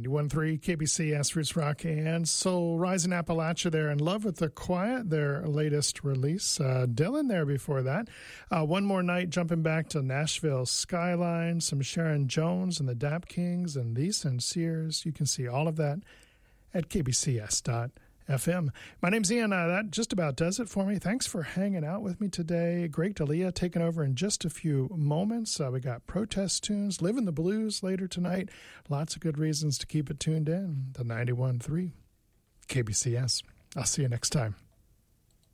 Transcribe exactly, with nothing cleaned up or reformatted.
ninety-one point three K B C S Roots Rock and Soul. Rising Appalachia there. In Love with the Quiet, their latest release. Uh, Dylan there before that. Uh, One More Night, jumping back to Nashville Skyline. Some Sharon Jones and the Dap Kings and The Sinceres. You can see all of that at k b c s dot f m. My name's Ian. Uh, that just about does it for me. Thanks for hanging out with me today. Greg D'Elia taking over in just a few moments. Uh, we got protest tunes, Living the Blues later tonight. Lots of good reasons to keep it tuned in. The ninety-one point three K B C S. I'll see you next time.